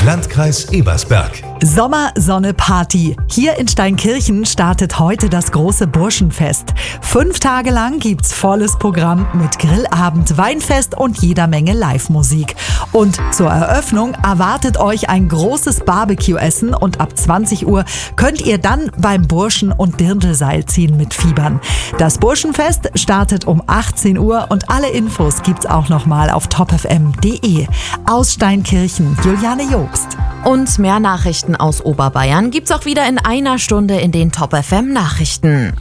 Landkreis Ebersberg. Sommer-Sonne-Party. Hier in Steinkirchen startet heute das große Burschenfest. 5 Tage lang gibt's volles Programm mit Grillabend, Weinfest und jeder Menge Live-Musik. Und zur Eröffnung erwartet euch ein großes Barbecue-Essen und ab 20 Uhr könnt ihr dann beim Burschen- und Dirndlseilziehen mitfiebern. Das Burschenfest startet um 18 Uhr und alle Infos gibt's auch nochmal auf topfm.de. Aus Steinkirchen, Juliane Jobst. Und mehr Nachrichten aus Oberbayern gibt's auch wieder in einer Stunde in den Top FM Nachrichten.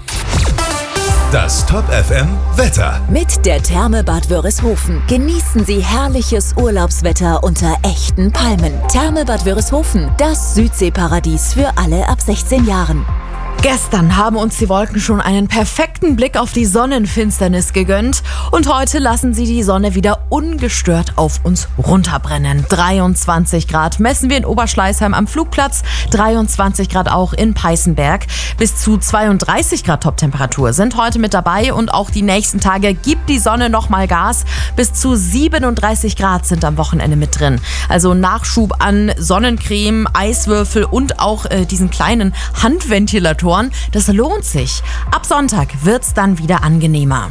Das Top FM Wetter. Mit der Therme Bad Wörishofen genießen Sie herrliches Urlaubswetter unter echten Palmen. Therme Bad Wörishofen, das Südseeparadies für alle ab 16 Jahren. Gestern haben uns die Wolken schon einen perfekten Blick auf die Sonnenfinsternis gegönnt und heute lassen sie die Sonne wieder ungestört auf uns runterbrennen. 23 Grad messen wir in Oberschleißheim am Flugplatz, 23 Grad auch in Peißenberg. Bis zu 32 Grad Toptemperatur sind heute mit dabei und auch die nächsten Tage gibt die Sonne nochmal Gas. Bis zu 37 Grad sind am Wochenende mit drin. Also Nachschub an Sonnencreme, Eiswürfel und auch diesen kleinen Handventilatoren. Das lohnt sich. Ab Sonntag wird's dann wieder angenehmer.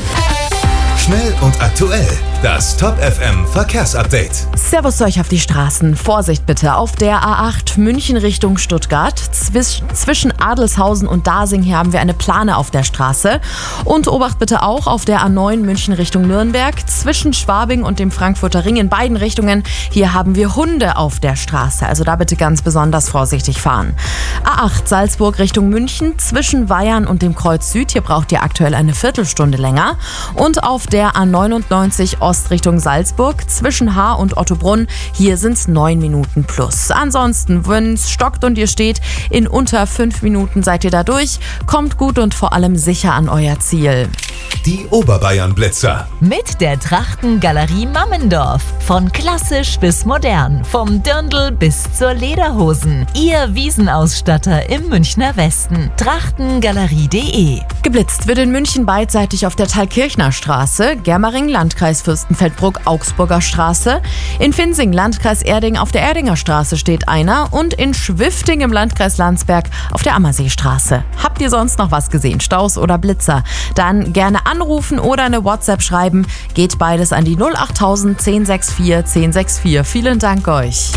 Schnell und aktuell. Das Top FM Verkehrsupdate. Servus zu euch auf die Straßen. Vorsicht bitte auf der A8 München Richtung Stuttgart. Zwischen Adelshausen und Dasing hier haben wir eine Plane auf der Straße. Und Obacht bitte auch auf der A9 München Richtung Nürnberg. Zwischen Schwabing und dem Frankfurter Ring in beiden Richtungen. Hier haben wir Hunde auf der Straße. Also da bitte ganz besonders vorsichtig fahren. A8 Salzburg Richtung München. Zwischen Weyern und dem Kreuz Süd. Hier braucht ihr aktuell eine Viertelstunde länger. Und auf der A99 Ost Richtung Salzburg, zwischen Haar und Ottobrunn, hier sind es 9 Minuten plus. Ansonsten, wenn es stockt und ihr steht, in unter 5 Minuten seid ihr da durch, kommt gut und vor allem sicher an euer Ziel. Die Oberbayern-Blitzer. Mit der Trachtengalerie Mammendorf. Von klassisch bis modern. Vom Dirndl bis zur Lederhosen. Ihr Wiesenausstatter im Münchner Westen. Trachtengalerie.de. Geblitzt wird in München beidseitig auf der Thalkirchner Straße, Germering, Landkreis Fürstenfeldbruck, Augsburger Straße. In Finsing, Landkreis Erding, auf der Erdinger Straße steht einer und in Schwifting im Landkreis Landsberg auf der Ammerseestraße. Habt ihr sonst noch was gesehen, Staus oder Blitzer? Dann gerne anrufen oder eine WhatsApp schreiben. Geht beides an die 08000 1064 1064. Vielen Dank euch.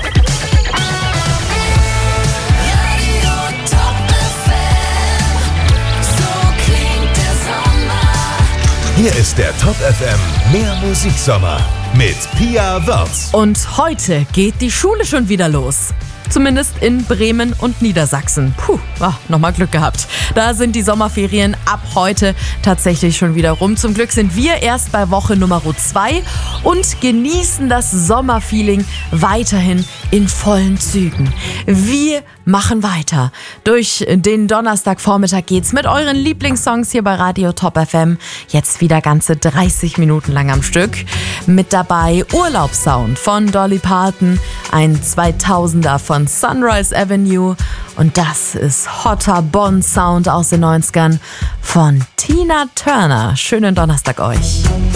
Hier ist der Top FM Mehr Musiksommer mit Pia Wörz. Und heute geht die Schule schon wieder los. Zumindest in Bremen und Niedersachsen. Nochmal Glück gehabt. Da sind die Sommerferien ab heute tatsächlich schon wieder rum. Zum Glück sind wir erst bei Woche Nummer 2 und genießen das Sommerfeeling weiterhin in vollen Zügen. Wir machen weiter. Durch den Donnerstagvormittag geht's mit euren Lieblingssongs hier bei Radio Top FM. Jetzt wieder ganze 30 Minuten lang am Stück. Mit dabei Urlaubssound von Dolly Parton, ein 2000er von Sunrise Avenue und das ist Hotter Bond Sound aus den 90ern von Tina Turner. Schönen Donnerstag euch.